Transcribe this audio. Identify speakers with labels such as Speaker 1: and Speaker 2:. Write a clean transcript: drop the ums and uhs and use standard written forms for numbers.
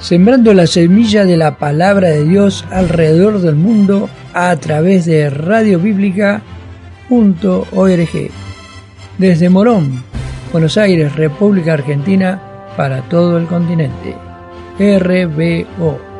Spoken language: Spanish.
Speaker 1: sembrando la semilla de la palabra de Dios alrededor del mundo a través de radiobíblica.org. Desde Morón, Buenos Aires, República Argentina, para todo el continente. RBO.